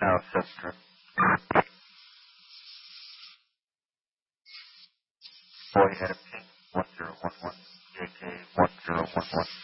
Now, Cessna. Boy had a ping 1011, JK 1011.